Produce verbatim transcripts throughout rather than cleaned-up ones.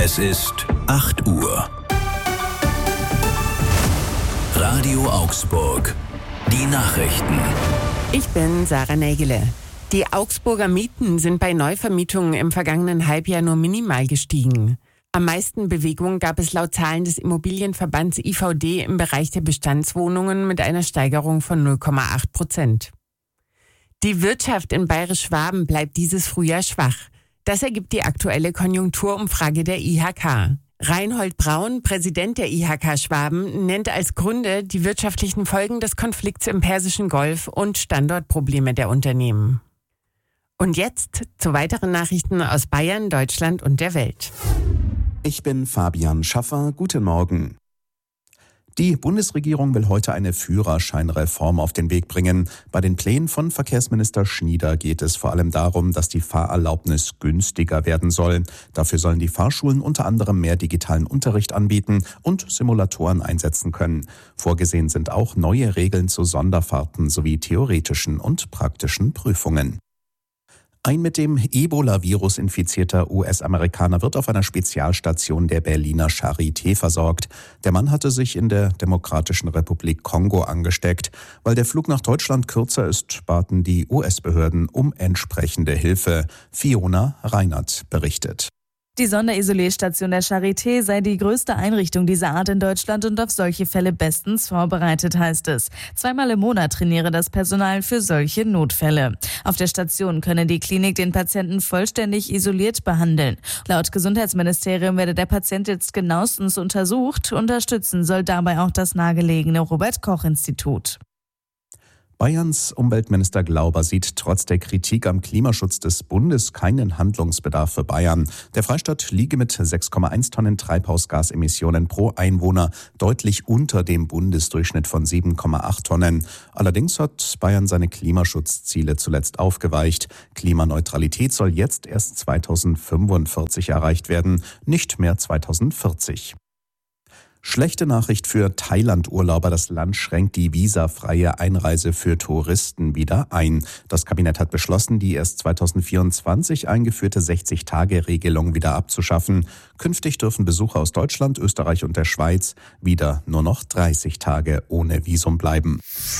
Es ist acht Uhr. Radio Augsburg. Die Nachrichten. Ich bin Sarah Nägele. Die Augsburger Mieten sind bei Neuvermietungen im vergangenen Halbjahr nur minimal gestiegen. Am meisten Bewegung gab es laut Zahlen des Immobilienverbands I V D im Bereich der Bestandswohnungen mit einer Steigerung von null Komma acht Prozent. Die Wirtschaft in Bayerisch-Schwaben bleibt dieses Frühjahr schwach. Das ergibt die aktuelle Konjunkturumfrage der I H K. Reinhold Braun, Präsident der I H K Schwaben, nennt als Gründe die wirtschaftlichen Folgen des Konflikts im Persischen Golf und Standortprobleme der Unternehmen. Und jetzt zu weiteren Nachrichten aus Bayern, Deutschland und der Welt. Ich bin Fabian Schaffer. Guten Morgen. Die Bundesregierung will heute eine Führerscheinreform auf den Weg bringen. Bei den Plänen von Verkehrsminister Schnieder geht es vor allem darum, dass die Fahrerlaubnis günstiger werden soll. Dafür sollen die Fahrschulen unter anderem mehr digitalen Unterricht anbieten und Simulatoren einsetzen können. Vorgesehen sind auch neue Regeln zu Sonderfahrten sowie theoretischen und praktischen Prüfungen. Ein mit dem Ebola-Virus infizierter U S-Amerikaner wird auf einer Spezialstation der Berliner Charité versorgt. Der Mann hatte sich in der Demokratischen Republik Kongo angesteckt. Weil der Flug nach Deutschland kürzer ist, baten die U S-Behörden um entsprechende Hilfe. Fiona Reinert berichtet. Die Sonderisolierstation der Charité sei die größte Einrichtung dieser Art in Deutschland und auf solche Fälle bestens vorbereitet, heißt es. Zweimal im Monat trainiere das Personal für solche Notfälle. Auf der Station könne die Klinik den Patienten vollständig isoliert behandeln. Laut Gesundheitsministerium werde der Patient jetzt genauestens untersucht. Unterstützen soll dabei auch das nahegelegene Robert-Koch-Institut. Bayerns Umweltminister Glauber sieht trotz der Kritik am Klimaschutz des Bundes keinen Handlungsbedarf für Bayern. Der Freistaat liege mit sechs Komma eins Tonnen Treibhausgasemissionen pro Einwohner deutlich unter dem Bundesdurchschnitt von sieben Komma acht Tonnen. Allerdings hat Bayern seine Klimaschutzziele zuletzt aufgeweicht. Klimaneutralität soll jetzt erst zweitausendfünfundvierzig erreicht werden, nicht mehr zweitausendvierzig. Schlechte Nachricht für Thailand-Urlauber. Das Land schränkt die visafreie Einreise für Touristen wieder ein. Das Kabinett hat beschlossen, die erst zweitausendvierundzwanzig eingeführte sechzig-Tage-Regelung wieder abzuschaffen. Künftig dürfen Besucher aus Deutschland, Österreich und der Schweiz wieder nur noch dreißig Tage ohne Visum bleiben.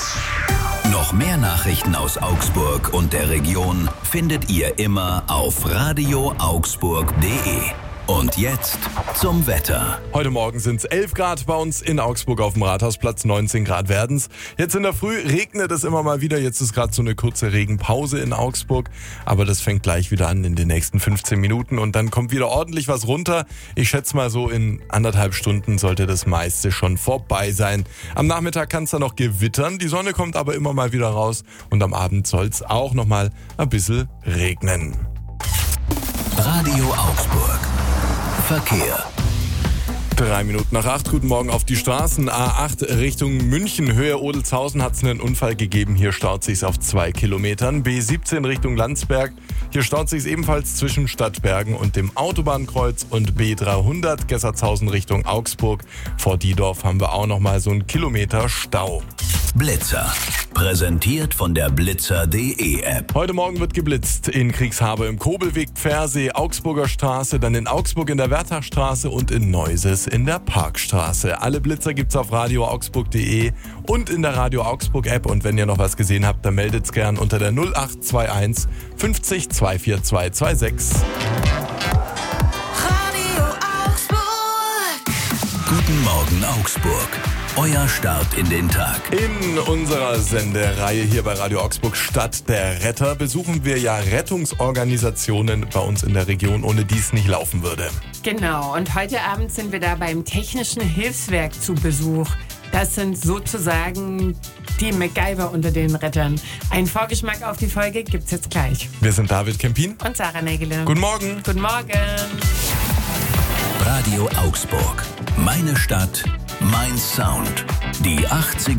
Noch mehr Nachrichten aus Augsburg und der Region findet ihr immer auf radio augsburg punkt de. Und jetzt zum Wetter. Heute Morgen sind es elf Grad bei uns in Augsburg auf dem Rathausplatz, neunzehn Grad werden's. Jetzt in der Früh regnet es immer mal wieder, jetzt ist gerade so eine kurze Regenpause in Augsburg, aber das fängt gleich wieder an in den nächsten fünfzehn Minuten und dann kommt wieder ordentlich was runter. Ich schätze mal so in anderthalb Stunden sollte das meiste schon vorbei sein. Am Nachmittag kann es dann noch gewittern, die Sonne kommt aber immer mal wieder raus und am Abend soll es auch noch mal ein bisschen regnen. Radio Augsburg. Verkehr. Drei Minuten nach acht, guten Morgen auf die Straßen. A acht Richtung München, Höhe Odelshausen hat es einen Unfall gegeben. Hier staut sich's auf zwei Kilometern. B siebzehn Richtung Landsberg. Hier staut sich's ebenfalls zwischen Stadtbergen und dem Autobahnkreuz. Und B dreihundert Gessertshausen Richtung Augsburg. Vor Diedorf haben wir auch noch mal so einen Kilometer Stau. Blitzer. Präsentiert von der blitzer punkt de App. Heute Morgen wird geblitzt in Kriegshabe im Kobelweg, Pfersee, Augsburger Straße, dann in Augsburg in der Wertachstraße und in Neuses in der Parkstraße. Alle Blitzer gibt's auf radio augsburg punkt de und in der Radio Augsburg App. Und wenn ihr noch was gesehen habt, dann meldet's gern unter der null acht zwei eins fünfzig zwei vier zwei zwei sechs. Radio Augsburg. Guten Morgen Augsburg. Euer Start in den Tag. In unserer Sendereihe hier bei Radio Augsburg Stadt der Retter besuchen wir ja Rettungsorganisationen bei uns in der Region, ohne die es nicht laufen würde. Genau, und heute Abend sind wir da beim Technischen Hilfswerk zu Besuch. Das sind sozusagen die MacGyver unter den Rettern. Ein Vorgeschmack auf die Folge gibt's jetzt gleich. Wir sind David Kempin und Sarah Nägele. Guten Morgen. Guten Morgen. Radio Augsburg. Meine Stadt, mein Sound. Die achtziger